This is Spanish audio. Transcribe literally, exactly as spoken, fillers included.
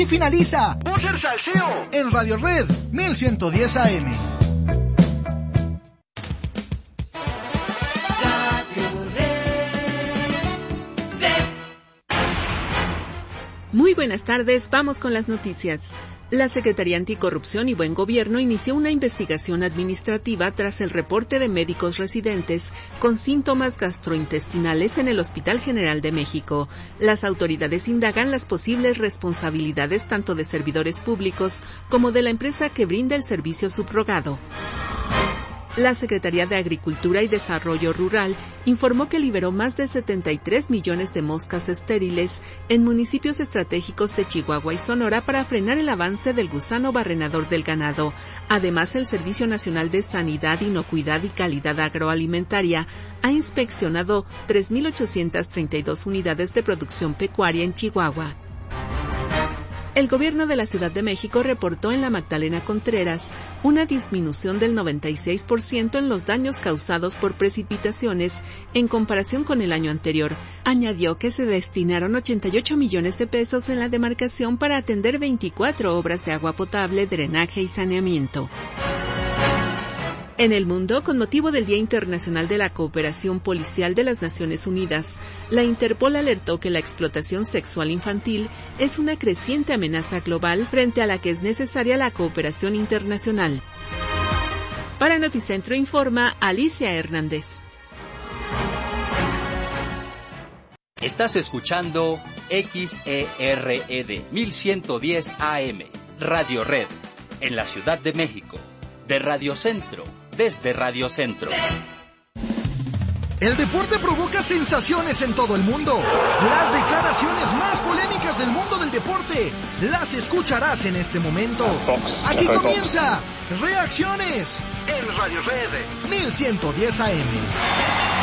Y finaliza Búcer Salseo en Radio Red mil ciento diez A M. Muy buenas tardes, vamos con las noticias. La Secretaría Anticorrupción y Buen Gobierno inició una investigación administrativa tras el reporte de médicos residentes con síntomas gastrointestinales en el Hospital General de México. Las autoridades indagan las posibles responsabilidades tanto de servidores públicos como de la empresa que brinda el servicio subrogado. La Secretaría de Agricultura y Desarrollo Rural informó que liberó más de setenta y tres millones de moscas estériles en municipios estratégicos de Chihuahua y Sonora para frenar el avance del gusano barrenador del ganado. Además, el Servicio Nacional de Sanidad, Inocuidad y Calidad Agroalimentaria ha inspeccionado tres mil ochocientas treinta y dos unidades de producción pecuaria en Chihuahua. El gobierno de la Ciudad de México reportó en la Magdalena Contreras una disminución del noventa y seis por ciento en los daños causados por precipitaciones en comparación con el año anterior. Añadió que se destinaron ochenta y ocho millones de pesos en la demarcación para atender veinticuatro obras de agua potable, drenaje y saneamiento. En el mundo, con motivo del Día Internacional de la Cooperación Policial de las Naciones Unidas, la Interpol alertó que la explotación sexual infantil es una creciente amenaza global frente a la que es necesaria la cooperación internacional. Para Noticentro informa Alicia Hernández. Estás escuchando X E R E D mil ciento diez A M, Radio Red, en la Ciudad de México, de Radio Centro. Desde Radio Centro. El deporte provoca sensaciones en todo el mundo. Las declaraciones más polémicas del mundo del deporte las escucharás en este momento. Aquí comienza Reacciones en Radio Red mil ciento diez A M.